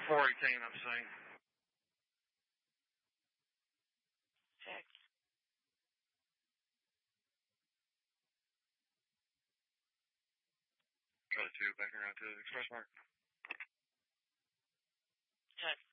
418, I'm saying. Check. Charlie 2, back around to Express Park. Check.